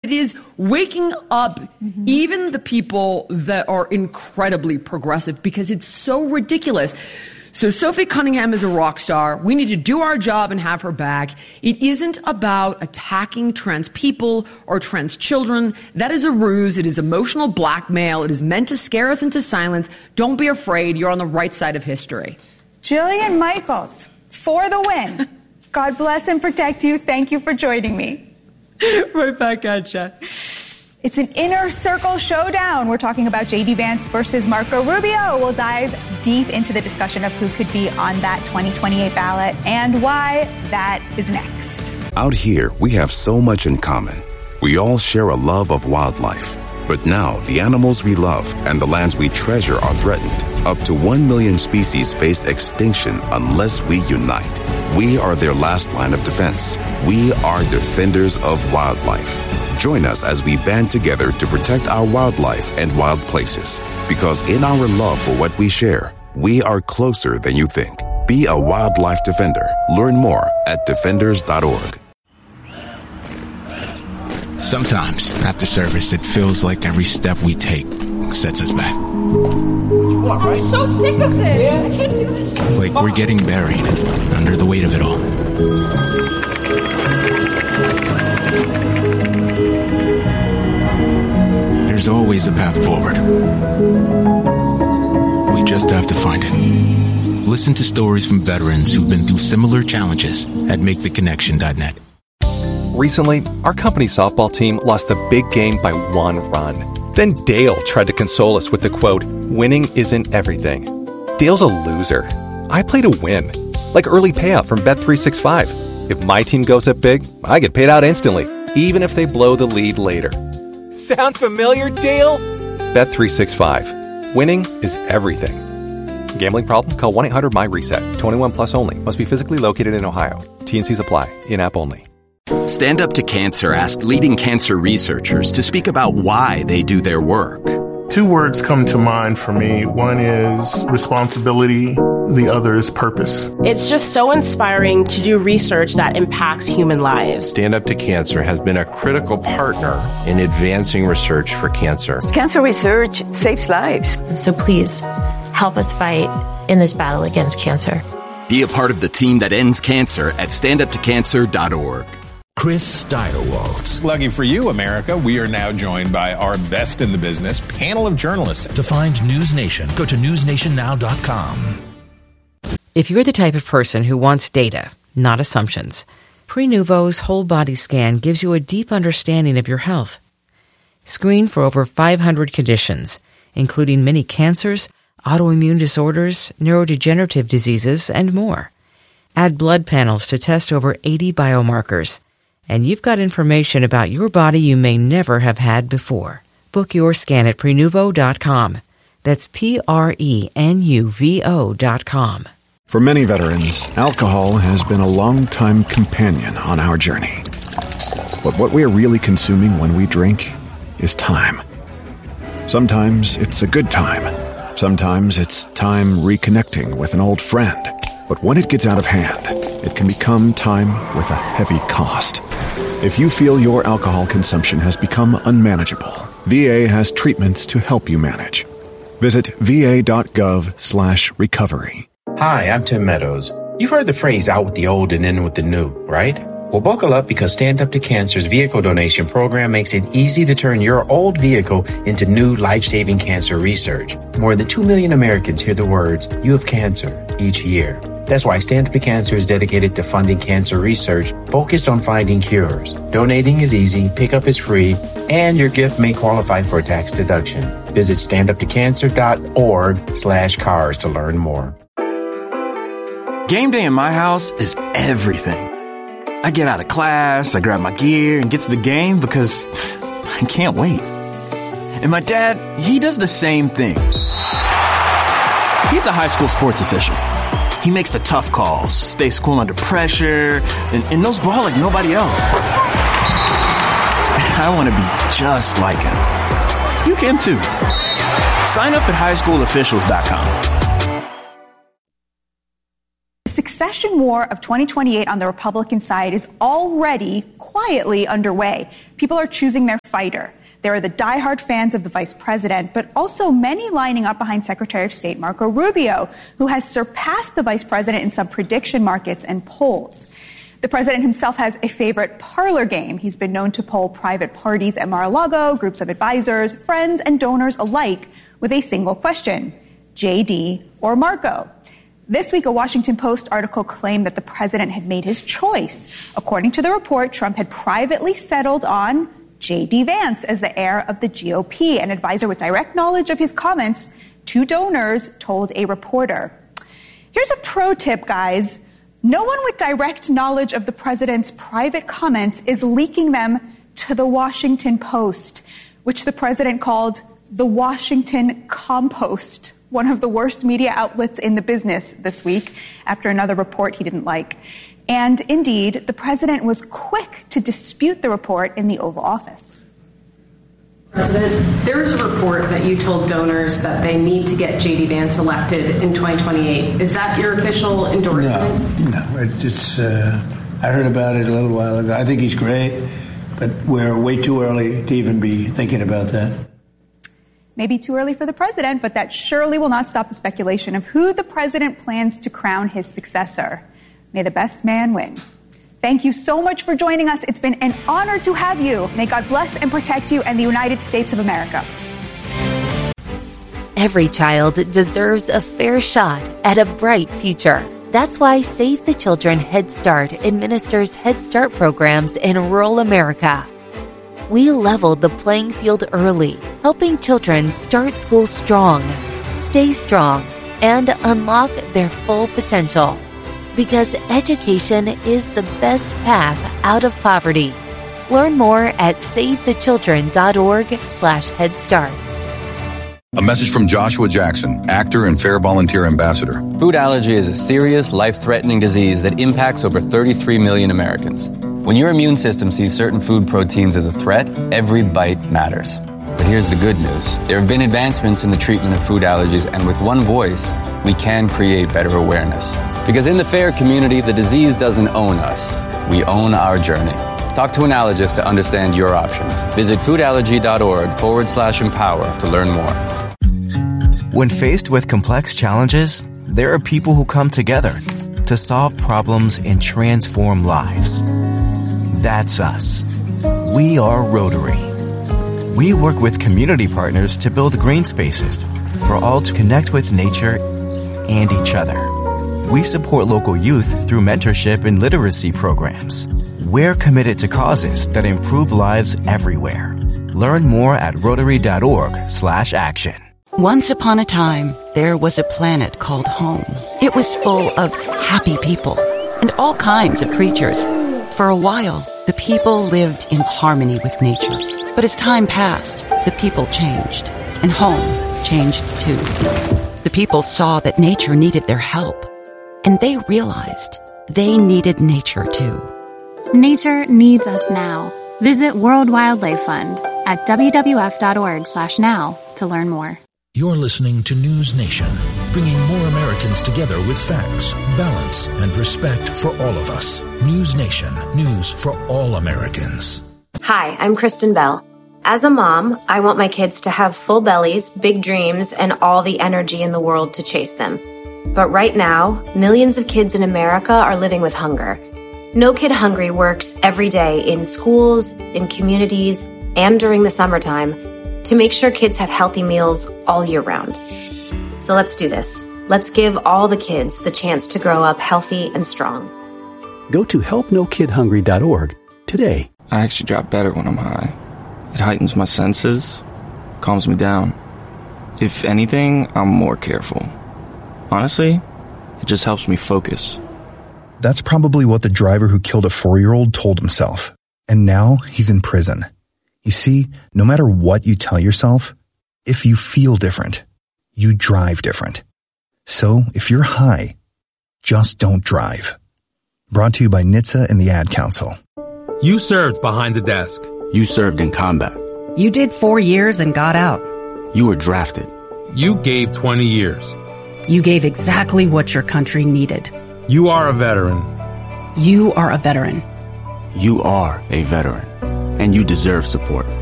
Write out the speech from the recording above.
It is waking up even the people that are incredibly progressive, because it's so ridiculous. So Sophie Cunningham is a rock star. We need to do our job and have her back. It isn't about attacking trans people or trans children. That is a ruse. It is emotional blackmail. It is meant to scare us into silence. Don't be afraid. You're on the right side of history. Jillian Michaels, for the win. God bless and protect you. Thank you for joining me. Right back at you. It's an inner circle showdown. We're talking about J.D. Vance versus Marco Rubio. We'll dive deep into the discussion of who could be on that 2028 ballot and why that is next. Out here, we have so much in common. We all share a love of wildlife. But now, the animals we love and the lands we treasure are threatened. Up to 1 million species face extinction unless we unite. We are their last line of defense. We are defenders of wildlife. Join us as we band together to protect our wildlife and wild places. Because in our love for what we share, we are closer than you think. Be a wildlife defender. Learn more at defenders.org. Sometimes, after service, it feels like every step we take sets us back. I'm so sick of this. I can't do this. Like we're getting buried under the weight of it all. There's always a path forward. We just have to find it. Listen to stories from veterans who've been through similar challenges at MakeTheConnection.net. Recently, our company's softball team lost the big game by 1 run. Then Dale tried to console us with the quote, "Winning isn't everything." Dale's a loser. I play to win. Like early payout from Bet365. If my team goes up big, I get paid out instantly, even if they blow the lead later. Sound familiar, Dale? Bet365. Winning is everything. Gambling problem? Call 1-800-MY-RESET. 21 plus only. Must be physically located in Ohio. T&Cs apply. In-app only. Stand Up to Cancer asked leading cancer researchers to speak about why they do their work. 2 words come to mind for me. One is responsibility. The other is purpose. It's just so inspiring to do research that impacts human lives. Stand Up to Cancer has been a critical partner in advancing research for cancer. Cancer research saves lives. So please help us fight in this battle against cancer. Be a part of the team that ends cancer at standuptocancer.org. Chris Stirewalt. Lucky for you, America, we are now joined by our best in the business panel of journalists. To find News Nation, go to newsnationnow.com. If you're the type of person who wants data, not assumptions, Prenuvo's whole body scan gives you a deep understanding of your health. Screen for over 500 conditions, including many cancers, autoimmune disorders, neurodegenerative diseases, and more. Add blood panels to test over 80 biomarkers. And you've got information about your body you may never have had before. Book your scan at Prenuvo.com. That's Prenuvo.com. For many veterans, alcohol has been a long-time companion on our journey. But what we are really consuming when we drink is time. Sometimes it's a good time. Sometimes it's time reconnecting with an old friend. But when it gets out of hand, it can become time with a heavy cost. If you feel your alcohol consumption has become unmanageable, VA has treatments to help you manage. Visit va.gov/recovery. Hi, I'm Tim Meadows. You've heard the phrase out with the old and in with the new, right? Well, buckle up because Stand Up to Cancer's vehicle donation program makes it easy to turn your old vehicle into new life-saving cancer research. More than 2 million Americans hear the words, "You have cancer," each year. That's why Stand Up to Cancer is dedicated to funding cancer research focused on finding cures. Donating is easy, pickup is free, and your gift may qualify for a tax deduction. Visit standuptocancer.org/cars to learn more. Game day in my house is everything. I get out of class, I grab my gear, and get to the game because I can't wait. And my dad, he does the same thing. He's a high school sports official. He makes the tough calls, stays cool under pressure, and knows ball like nobody else. I want to be just like him. You can too. Sign up at highschoolofficials.com. succession war of 2028 on the Republican side is already quietly underway. People are choosing their fighter. There are the diehard fans of the vice president, but also many lining up behind Secretary of State Marco Rubio, who has surpassed the vice president in some prediction markets and polls. The president himself has a favorite parlor game. He's been known to poll private parties at Mar-a-Lago, groups of advisors, friends, and donors alike with a single question: JD or Marco? This week, a Washington Post article claimed that the president had made his choice. According to the report, Trump had privately settled on J.D. Vance as the heir of the GOP. An advisor with direct knowledge of his comments to donors told a reporter. Here's a pro tip, guys. No one with direct knowledge of the president's private comments is leaking them to the Washington Post, which the president called the Washington Compost, one of the worst media outlets in the business this week, after another report he didn't like. And indeed, the president was quick to dispute the report in the Oval Office. President, there is a report that you told donors that they need to get J.D. Vance elected in 2028. Is that your official endorsement? No. It's. I heard about it a little while ago. I think he's great, but we're way too early to even be thinking about that. Maybe too early for the president, but that surely will not stop the speculation of who the president plans to crown his successor. May the best man win. Thank you so much for joining us. It's been an honor to have you. May God bless and protect you and the United States of America. Every child deserves a fair shot at a bright future. That's why Save the Children Head Start administers Head Start programs in rural America. We leveled the playing field early, helping children start school strong, stay strong, and unlock their full potential. Because education is the best path out of poverty. Learn more at SaveTheChildren.org/Head Start. A message from Joshua Jackson, actor and Fair Volunteer Ambassador. Food allergy is a serious, life-threatening disease that impacts over 33 million Americans. When your immune system sees certain food proteins as a threat, every bite matters. But here's the good news. There have been advancements in the treatment of food allergies, and with one voice, we can create better awareness. Because in the FAIR community, the disease doesn't own us. We own our journey. Talk to an allergist to understand your options. Visit foodallergy.org/empower to learn more. When faced with complex challenges, there are people who come together to solve problems and transform lives. That's us. We are Rotary. We work with community partners to build green spaces for all to connect with nature and each other. We support local youth through mentorship and literacy programs. We're committed to causes that improve lives everywhere. Learn more at Rotary.org/action. Once upon a time, there was a planet called home. It was full of happy people and all kinds of creatures. For a while, the people lived in harmony with nature. But as time passed, the people changed, and home changed too. The people saw that nature needed their help, and they realized they needed nature too. Nature needs us now. Visit World Wildlife Fund at WWF.org/now to learn more. You're listening to News Nation, bringing more Americans together with facts, balance, and respect for all of us. News Nation, news for all Americans. Hi, I'm Kristen Bell. As a mom, I want my kids to have full bellies, big dreams, and all the energy in the world to chase them. But right now, millions of kids in America are living with hunger. No Kid Hungry works every day in schools, in communities, and during the summertime to make sure kids have healthy meals all year round. So let's do this. Let's give all the kids the chance to grow up healthy and strong. Go to helpnokidhungry.org today. I actually drop better when I'm high. It heightens my senses, calms me down. If anything, I'm more careful. Honestly, it just helps me focus. That's probably what the driver who killed a 4-year-old told himself. And now he's in prison. You see, no matter what you tell yourself, if you feel different, you drive different. So if you're high, just don't drive. Brought to you by NHTSA and the Ad Council. You served behind the desk. You served in combat. You did 4 years and got out. You were drafted. You gave 20 years. You gave exactly what your country needed. You are a veteran. You are a veteran. You are a veteran, and you deserve support.